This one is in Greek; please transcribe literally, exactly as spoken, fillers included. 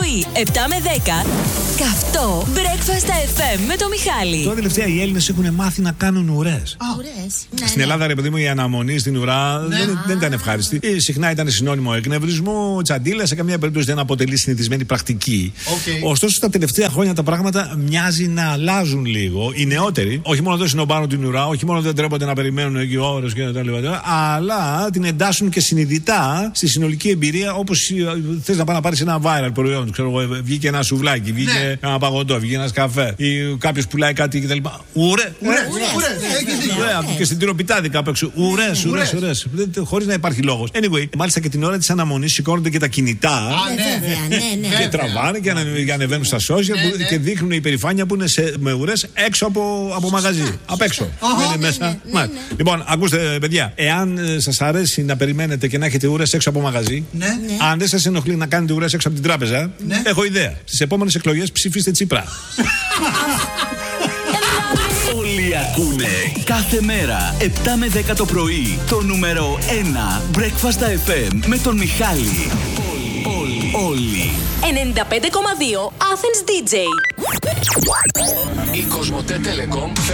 πρωί, επτά με δέκα, καυτό Breakfast εφ εμ με το Μιχάλη. Τώρα τελευταία οι Έλληνες έχουν μάθει να κάνουν ουρές. Ουρές. Στην Ναι, Ελλάδα, ρε παιδί μου, η αναμονή στην ουρά Ναι. δεν, δεν ήταν ευχάριστη. Ε, Συχνά ήταν συνώνυμο εκνευρισμού, τσαντίλα, σε καμία περίπτωση δεν αποτελεί συνηθισμένη πρακτική. Okay. Ωστόσο, στα τελευταία χρόνια τα πράγματα μοιάζει να αλλάζουν λίγο. Οι νεότεροι, όχι μόνο δεν συνομπάνουν την ουρά, όχι μόνο δεν τρέπονται να περιμένουν εκεί ώρες και τα λοιπά, αλλά την εντάσσουν και συνειδητά στη συνολική εμπειρία, όπως θες να πάει να πάρεις ένα viral προϊόν. Ξέρω εγώ, βγήκε ένα σουβλάκι, βγήκε Ναι. ένα παγωτό, βγήκε ένα καφέ, ή κάποιος πουλάει κάτι κτλ. Ουρέ! Ουρέ! Και στην τυροπιτάδικα απ' έξω. Ουρές, ουρές, ουρές. Χωρίς να υπάρχει λόγος. Anyway, μάλιστα και την ώρα της αναμονής σηκώνονται και τα κινητά. Και τραβάνε και ανε- ανεβαίνουν στα social Ναι, που- ναι. και δείχνουν η υπερηφάνεια που είναι σε, με ουρές έξω από, από μαγαζί. Απ' έξω. Δεν είναι μέσα. Μάλιστα. Λοιπόν, ακούστε, παιδιά, εάν ε, σας αρέσει να περιμένετε και να έχετε ουρές έξω από μαγαζί, Ναι. αν δεν σας ενοχλεί να κάνετε ουρές έξω από την τράπεζα, Ναι. έχω ιδέα. Στις επόμενες εκλογές ψηφίστε Τσίπρα. Όλοι ακούνε κάθε μέρα επτά με δέκα το πρωί το νούμερο ένα Breakfast εφ εμ με τον Μιχάλη. Όλοι, όλοι. ενενήντα πέντε κόμμα δύο Athens ντι τζέι. Η Κοσμοτέ Telecom